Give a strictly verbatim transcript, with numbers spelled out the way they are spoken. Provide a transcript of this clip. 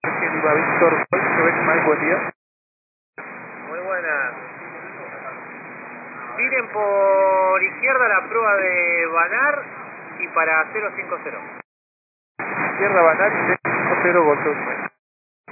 Lima Víctor, Quebec Mike, buen día. Muy buenas. Tiren por izquierda la prueba de Banar y para cero cinco cero. Izquierda Banar y cero cinco cero, Golfo.